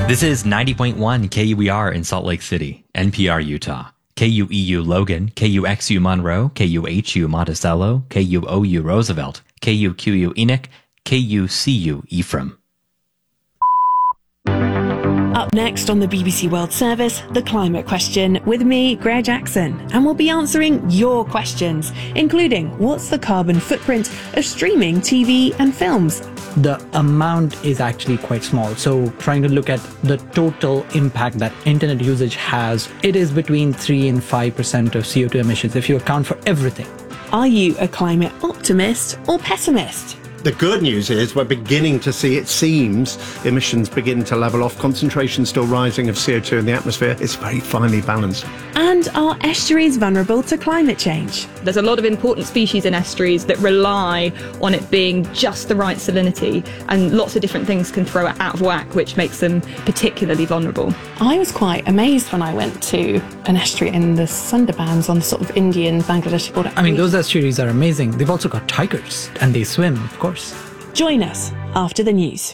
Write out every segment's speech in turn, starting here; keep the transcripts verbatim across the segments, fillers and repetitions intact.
This is ninety point one K U E R in Salt Lake City, N P R Utah. K U E U Logan, K U X U Monroe, K U H U Monticello, K U O U Roosevelt, K U Q U Enoch, K U C U Ephraim. Up next on the B B C World Service, The Climate Question with me, Greer Jackson, and we'll be answering your questions, including what's the carbon footprint of streaming T V and films? The amount is actually quite small. So trying to look at the total impact that internet usage has, it is between three and five percent of C O two emissions if you account for everything. Are you a climate optimist or pessimist? The good news is we're beginning to see, it seems, emissions begin to level off. Concentration still rising of C O two in the atmosphere. It's very finely balanced. And are estuaries vulnerable to climate change? There's a lot of important species in estuaries that rely on it being just the right salinity, and lots of different things can throw it out of whack, which makes them particularly vulnerable. I was quite amazed when I went to an estuary in the Sundarbans on the sort of Indian-Bangladeshi border. I mean, those estuaries are amazing. They've also got tigers, and they swim, of course. Join us after the news.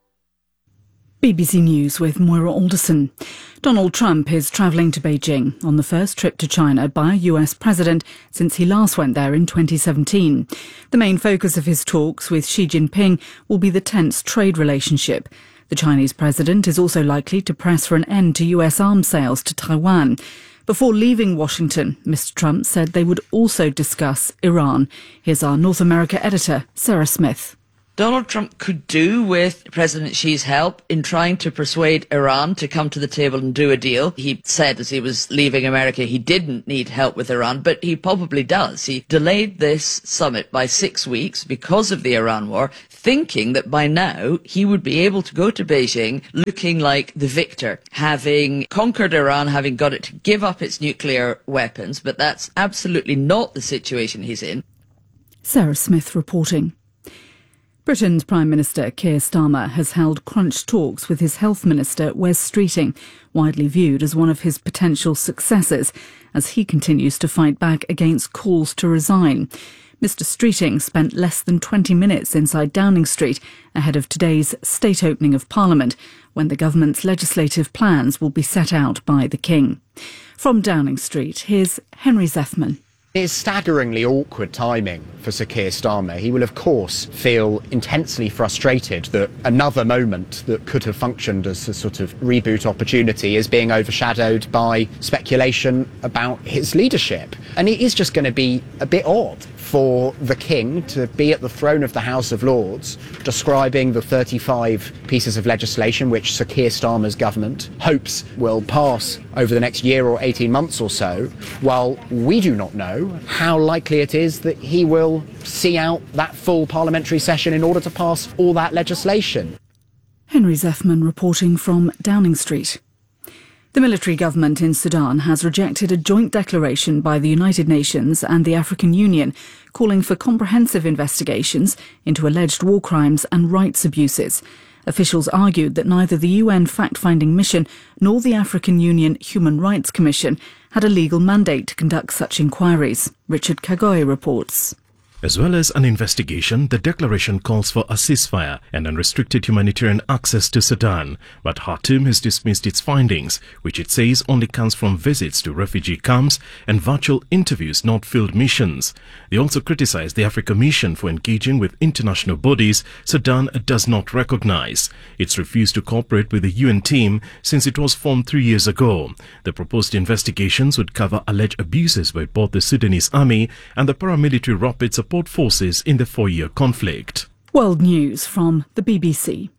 B B C News with Moira Alderson. Donald Trump is travelling to Beijing on the first trip to China by a U S president since he last went there in twenty seventeen. The main focus of his talks with Xi Jinping will be the tense trade relationship. The Chinese president is also likely to press for an end to U S arms sales to Taiwan. Before leaving Washington, Mister Trump said they would also discuss Iran. Here's our North America editor, Sarah Smith. Donald Trump could do with President Xi's help in trying to persuade Iran to come to the table and do a deal. He said as he was leaving America he didn't need help with Iran, but he probably does. He delayed this summit by six weeks because of the Iran war, thinking that by now he would be able to go to Beijing looking like the victor, having conquered Iran, having got it to give up its nuclear weapons. But that's absolutely not the situation he's in. Sarah Smith reporting. Britain's Prime Minister Keir Starmer has held crunch talks with his Health Minister Wes Streeting, widely viewed as one of his potential successors, as he continues to fight back against calls to resign. Mister Streeting spent less than twenty minutes inside Downing Street ahead of today's state opening of Parliament, when the government's legislative plans will be set out by the King. From Downing Street, here's Henry Zethman. It is staggeringly awkward timing for Sir Keir Starmer. He will, of course, feel intensely frustrated that another moment that could have functioned as a sort of reboot opportunity is being overshadowed by speculation about his leadership. And it is just going to be a bit odd for the King to be at the throne of the House of Lords describing the thirty-five pieces of legislation which Sir Keir Starmer's government hopes will pass over the next year or eighteen months or so, while we do not know how likely it is that he will see out that full parliamentary session in order to pass all that legislation. Henry Zethman reporting from Downing Street. The military government in Sudan has rejected a joint declaration by the United Nations and the African Union calling for comprehensive investigations into alleged war crimes and rights abuses. Officials argued that neither the U N fact-finding mission nor the African Union Human Rights Commission had a legal mandate to conduct such inquiries. Richard Kagoy reports. As well as an investigation, the declaration calls for a ceasefire and unrestricted humanitarian access to Sudan. But Khartoum has dismissed its findings, which it says only comes from visits to refugee camps and virtual interviews, not field missions. They also criticized the Africa Mission for engaging with international bodies Sudan does not recognize. It's refused to cooperate with the U N team since it was formed three years ago. The proposed investigations would cover alleged abuses by both the Sudanese army and the paramilitary rapid support forces in the four-year conflict. World News from the B B C.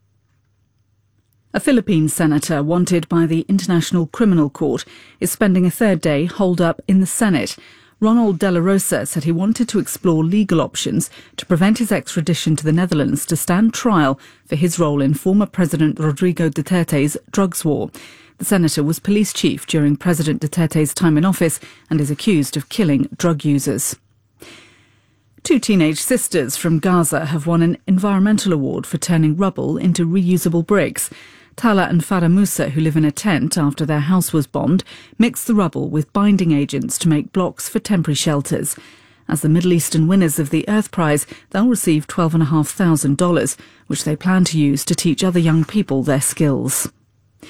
A Philippine senator wanted by the International Criminal Court is spending a third day holed up in the Senate. Ronald De La Rosa said he wanted to explore legal options to prevent his extradition to the Netherlands to stand trial for his role in former President Rodrigo Duterte's drugs war. The senator was police chief during President Duterte's time in office and is accused of killing drug users. Two teenage sisters from Gaza have won an environmental award for turning rubble into reusable bricks. Tala and Farah Musa, who live in a tent after their house was bombed, mixed the rubble with binding agents to make blocks for temporary shelters. As the Middle Eastern winners of the Earth Prize, they'll receive twelve thousand five hundred dollars, which they plan to use to teach other young people their skills.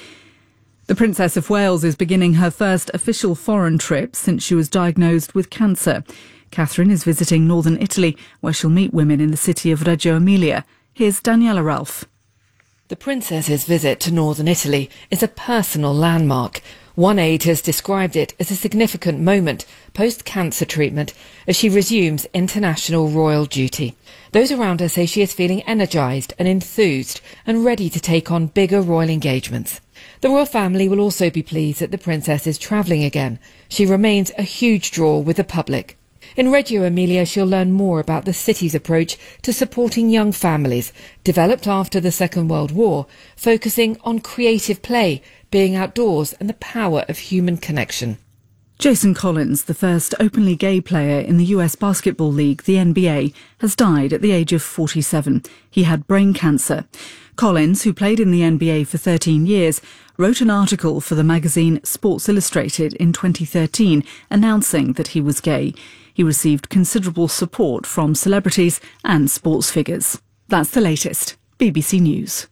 The Princess of Wales is beginning her first official foreign trip since she was diagnosed with cancer. Catherine is visiting northern Italy, where she'll meet women in the city of Reggio Emilia. Here's Daniela Ralph. The Princess's visit to northern Italy is a personal landmark. One aide has described it as a significant moment post-cancer treatment as she resumes international royal duty. Those around her say she is feeling energised and enthused and ready to take on bigger royal engagements. The royal family will also be pleased that the Princess is travelling again. She remains a huge draw with the public. In Reggio Emilia, she'll learn more about the city's approach to supporting young families, developed after the Second World War, focusing on creative play, being outdoors and the power of human connection. Jason Collins, the first openly gay player in the U S Basketball League, the N B A, has died at the age of forty-seven. He had brain cancer. Collins, who played in the N B A for thirteen years, wrote an article for the magazine Sports Illustrated in twenty thirteen announcing that he was gay. He received considerable support from celebrities and sports figures. That's the latest. B B C News.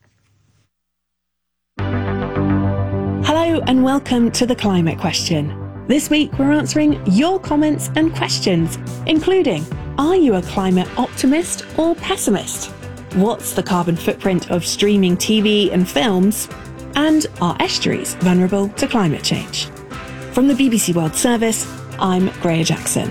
Hello and welcome to The Climate Question. This week we're answering your comments and questions, including, are you a climate optimist or pessimist? What's the carbon footprint of streaming T V and films? And are estuaries vulnerable to climate change? From the B B C World Service, I'm Greer Jackson.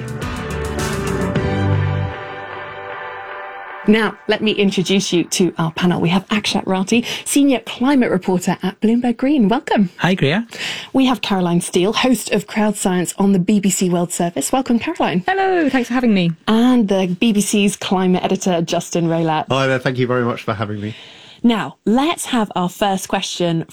Now, let me introduce you to our panel. We have Akshat Rathi, Senior Climate Reporter at Bloomberg Green. Welcome. Hi, Greer. We have Caroline Steele, host of Crowd Science on the B B C World Service. Welcome, Caroline. Hello, thanks for having me. And the B B C's climate editor, Justin Rolat. Hi there, thank you very much for having me. Now, let's have our first question